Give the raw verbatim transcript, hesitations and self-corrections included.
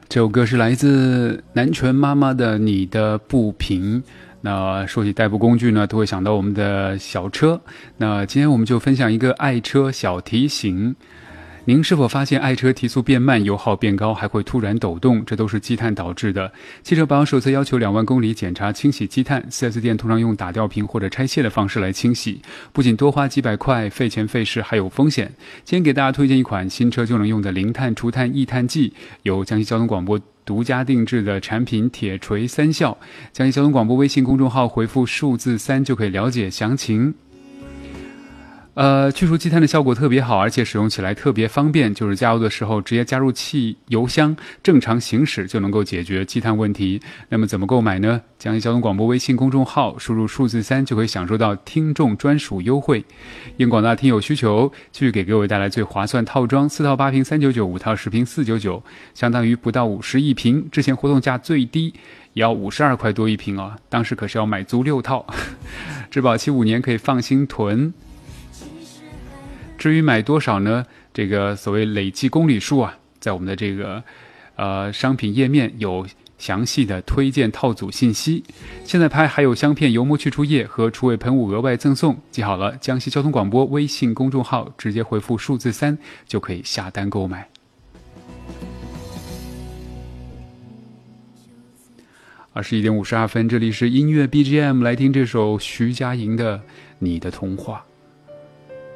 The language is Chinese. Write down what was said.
这首歌是来自南拳妈妈的《你的不平》。那说起代步工具呢，都会想到我们的小车。那今天我们就分享一个爱车小提醒。您是否发现爱车提速变慢，油耗变高，还会突然抖动？这都是积碳导致的。汽车保养手册要求两万公里检查清洗积碳， 四 S 店通常用打吊瓶或者拆卸的方式来清洗，不仅多花几百块，费钱费事，还有风险。今天给大家推荐一款新车就能用的零碳除碳抑碳剂，由江西交通广播独家定制的产品铁锤三效。江西交通广播微信公众号回复数字三就可以了解详情。呃，去除积碳的效果特别好，而且使用起来特别方便，就是加油的时候直接加入汽油箱，正常行驶就能够解决积碳问题。那么怎么购买呢？江西交通广播微信公众号输入数字三就可以享受到听众专属优惠。因广大听友需求，继续给各位带来最划算套装，四套八瓶三九九，五套十瓶四九九，相当于不到五十一瓶。之前活动价最低也要五十二块多一瓶啊，当时可是要买足六套，质保期五年，可以放心囤。至于买多少呢？这个所谓累计公里数啊，在我们的这个呃商品页面有详细的推荐套组信息。现在拍还有香片油膜去除液和除味喷雾额外赠送，记好了，江西交通广播微信公众号直接回复数字三就可以下单购买。二十一点五十二分，这里是音乐 B G M， 来听这首徐佳莹的《你的童话》。